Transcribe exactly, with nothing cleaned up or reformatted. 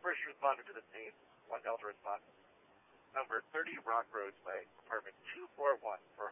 First responder to the scene, one Delta response. Number thirty Rock Roseway, apartment two four one for